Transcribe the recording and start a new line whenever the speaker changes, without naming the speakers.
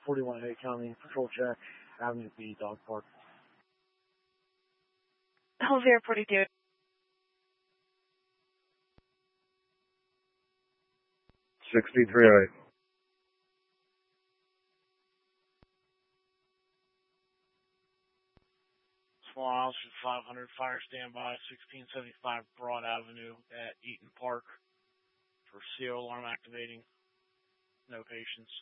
41A County Patrol Check, Avenue B, Dog Park.
Hillsview 42.
Small House 500, fire standby, 1675 Broad Avenue at Eaton Park for CO alarm activating. No patients.